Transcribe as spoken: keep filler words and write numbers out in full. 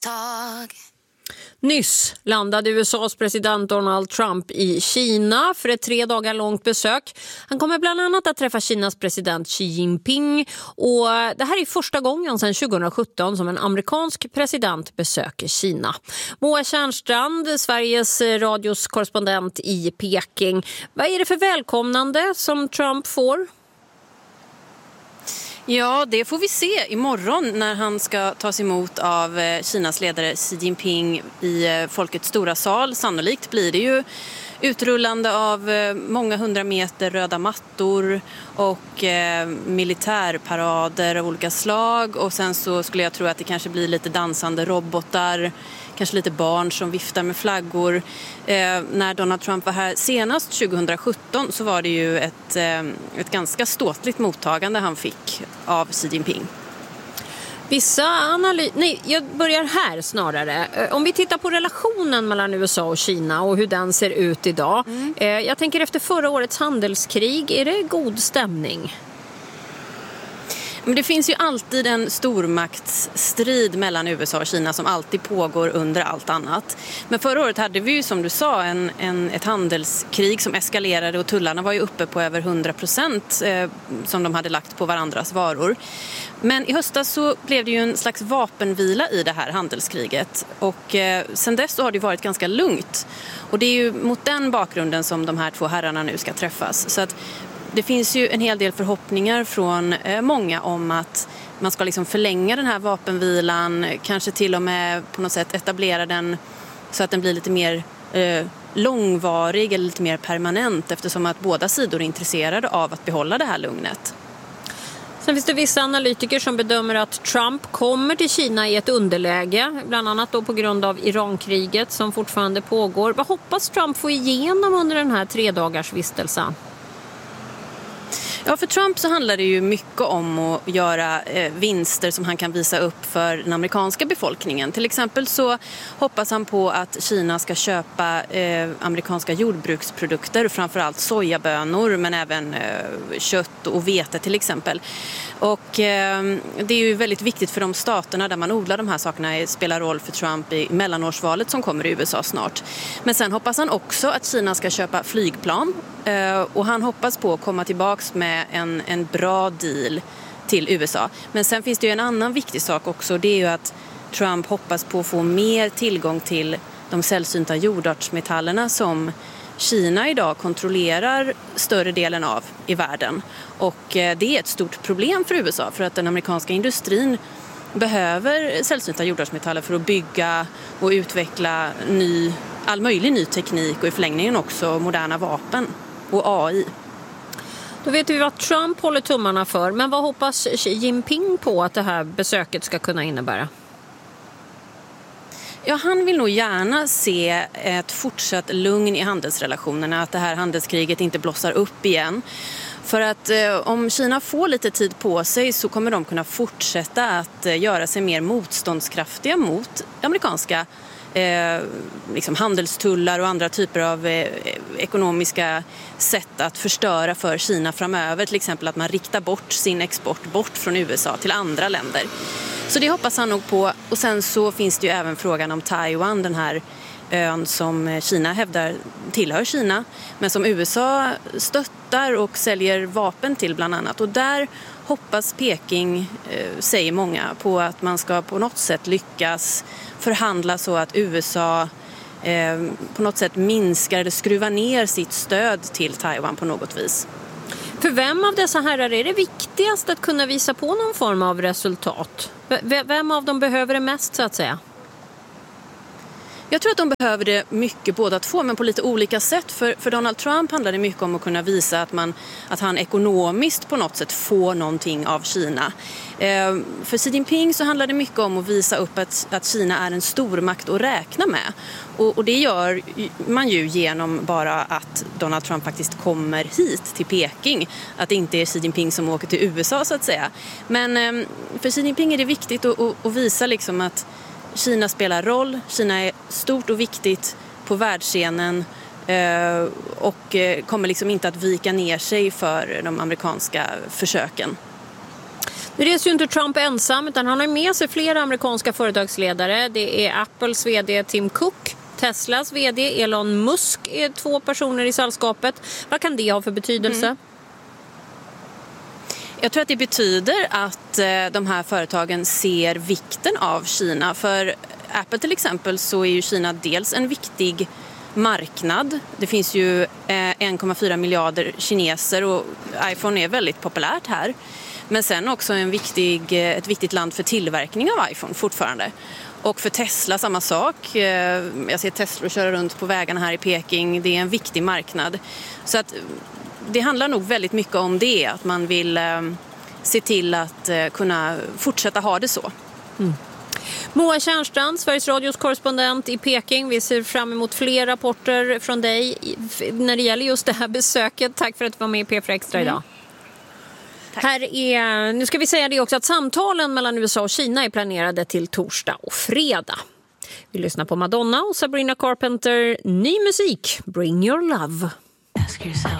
Tag. Nyss landade U S A:s president Donald Trump i Kina för ett tre dagar långt besök. Han kommer bland annat att träffa Kinas president Xi Jinping. Och det här är första gången sedan tjugohundrasjutton som en amerikansk president besöker Kina. Moa Tjärnstrand, Sveriges radios korrespondent i Peking. Vad är det för välkomnande som Trump får? Ja, det får vi se imorgon när han ska tas emot av Kinas ledare Xi Jinping i folkets stora sal. Sannolikt blir det ju utrullande av många hundra meter röda mattor och eh, militärparader av olika slag. Och sen så skulle jag tro att det kanske blir lite dansande robotar, kanske lite barn som viftar med flaggor. Eh, när Donald Trump var här senast tjugohundrasjutton så var det ju ett, eh, ett ganska ståtligt mottagande han fick av Xi Jinping. Vissa analys... Nej, jag börjar här snarare. Om vi tittar på relationen mellan U S A och Kina och hur den ser ut idag. Mm. Eh, jag tänker efter förra årets handelskrig, är det god stämning? Men det finns ju alltid en stormaktsstrid mellan U S A och Kina som alltid pågår under allt annat. Men förra året hade vi ju som du sa en, en, ett handelskrig som eskalerade och tullarna var ju uppe på över hundra procent eh, som de hade lagt på varandras varor. Men i höstas så blev det ju en slags vapenvila i det här handelskriget och eh, sen dess så har det varit ganska lugnt. Och det är ju mot den bakgrunden som de här två herrarna nu ska träffas. Så att det finns ju en hel del förhoppningar från eh, många om att man ska liksom förlänga den här vapenvilan, kanske till och med på något sätt etablera den så att den blir lite mer eh, långvarig eller lite mer permanent eftersom att båda sidor är intresserade av att behålla det här lugnet. Sen finns det vissa analytiker som bedömer att Trump kommer till Kina i ett underläge, bland annat då på grund av Irankriget som fortfarande pågår. Vad hoppas Trump få igenom under den här tre dagars vistelsen? Ja, för Trump så handlar det ju mycket om att göra eh, vinster som han kan visa upp för den amerikanska befolkningen. Till exempel så hoppas han på att Kina ska köpa eh, amerikanska jordbruksprodukter, framförallt sojabönor men även eh, kött och vete till exempel. Och eh, det är ju väldigt viktigt för de staterna där man odlar de här sakerna, det spelar roll för Trump i mellanårsvalet som kommer i U S A snart. Men sen hoppas han också att Kina ska köpa flygplan eh, och han hoppas på att komma tillbaks med En, en bra deal till U S A. Men sen finns det ju en annan viktig sak också. Det är ju att Trump hoppas på att få mer tillgång till de sällsynta jordartsmetallerna som Kina idag kontrollerar större delen av i världen. Och det är ett stort problem för U S A för att den amerikanska industrin behöver sällsynta jordartsmetaller för att bygga och utveckla ny, all möjlig ny teknik och i förlängningen också moderna vapen och A I. Då vet vi vad Trump håller tummarna för, men vad hoppas Xi Jinping på att det här besöket ska kunna innebära? Ja, han vill nog gärna se ett fortsatt lugn i handelsrelationerna, att det här handelskriget inte blossar upp igen. För att eh, om Kina får lite tid på sig så kommer de kunna fortsätta att eh, göra sig mer motståndskraftiga mot amerikanska Eh, liksom handelstullar och andra typer av eh, ekonomiska sätt att förstöra för Kina framöver. Till exempel att man riktar bort sin export bort från U S A till andra länder. Så det hoppas han nog på. Och sen så finns det ju även frågan om Taiwan, den här ön som Kina hävdar tillhör Kina men som U S A stöttar och säljer vapen till bland annat. Och där hoppas Peking, eh, säger många, på att man ska på något sätt lyckas förhandla så att U S A eh, på något sätt minskar eller skruvar ner sitt stöd till Taiwan på något vis. För vem av dessa herrar är det viktigast att kunna visa på någon form av resultat? V- vem av dem behöver det mest så att säga? Jag tror att de behöver det mycket båda två, men på lite olika sätt. För, för Donald Trump handlar det mycket om att kunna visa att, man, att han ekonomiskt på något sätt får någonting av Kina. Eh, för Xi Jinping så handlar det mycket om att visa upp att, att Kina är en stormakt att räkna med. Och, och det gör man ju genom bara att Donald Trump faktiskt kommer hit till Peking. Att det inte är Xi Jinping som åker till U S A så att säga. Men eh, för Xi Jinping är det viktigt att, att, att visa liksom att Kina spelar roll, Kina är stort och viktigt på världsscenen eh, och eh, kommer liksom inte att vika ner sig för de amerikanska försöken. Nu reser ju inte Trump ensam utan han har med sig flera amerikanska företagsledare. Det är Apples vd Tim Cook, Teslas vd Elon Musk är två personer i sällskapet. Vad kan det ha för betydelse? Mm. Jag tror att det betyder att de här företagen ser vikten av Kina. För Apple till exempel så är ju Kina dels en viktig marknad. Det finns ju en komma fyra miljarder kineser och iPhone är väldigt populärt här. Men sen också en viktig, ett viktigt land för tillverkning av iPhone fortfarande. Och för Tesla samma sak. Jag ser Tesla köra runt på vägarna här i Peking. Det är en viktig marknad. Så att det handlar nog väldigt mycket om det. Att man vill se till att kunna fortsätta ha det så. Mm. Moa Tjärnstrand, Sveriges Radios korrespondent i Peking. Vi ser fram emot fler rapporter från dig när det gäller just det här besöket. Tack för att du var med i P fyra Extra idag. Mm. Här är, nu ska vi säga det också att samtalen mellan U S A och Kina är planerade till torsdag och fredag. Vi lyssnar på Madonna och Sabrina Carpenter. Ny musik, Bring Your Love. Ask yourself,